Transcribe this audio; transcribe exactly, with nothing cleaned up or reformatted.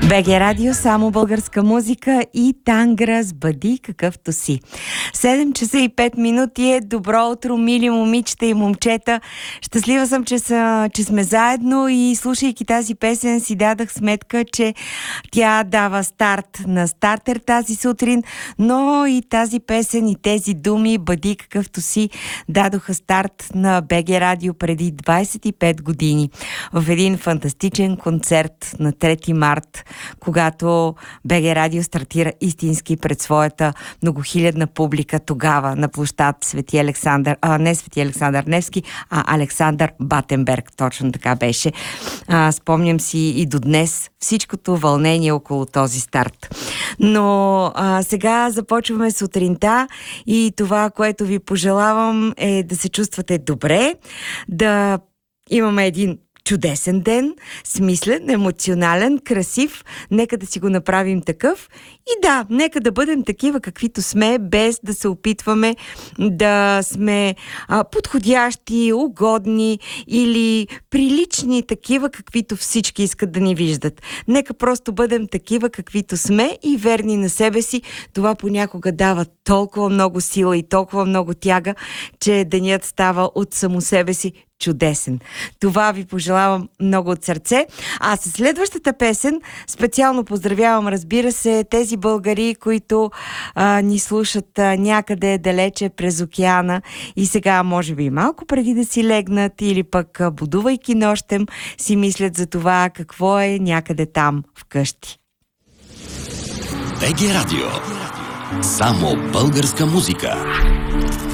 БГ Радио, само българска музика и Танграс, бъди какъвто си. седем часа и пет минути е. Добро утро, мили момичета и момчета. Щастлива съм, че, са, че сме заедно и слушайки тази песен си дадах сметка, че тя дава старт на стартер тази сутрин, но и тази песен и тези думи, бъди какъвто си, дадоха старт на БГ Радио преди двайсет и пет години в един фантастичен концерт на трети март, когато БГ Радио стартира истински пред своята многохилядна публика тогава на площад Свети Александър, а не Свети Александър Невски, а Александър Батенберг. Точно така беше. А, спомням си и до днес всичкото вълнение около този старт. Но а, сега започваме сутринта и това, което ви пожелавам е да се чувствате добре, да имаме един чудесен ден, смислен, емоционален, красив. Нека да си го направим такъв. И да, нека да бъдем такива каквито сме, без да се опитваме да сме а, подходящи, угодни или прилични, такива каквито всички искат да ни виждат. Нека просто бъдем такива каквито сме и верни на себе си. Това понякога дава толкова много сила и толкова много тяга, че денят става от само себе си чудесен. Това ви пожелавам много от сърце. А със следващата песен специално поздравявам, разбира се, тези българи, които а, ни слушат а, някъде далече през океана и сега, може би, малко преди да си легнат или пък а, будувайки нощем, си мислят за това какво е някъде там вкъщи. БГ Радио. Само българска музика.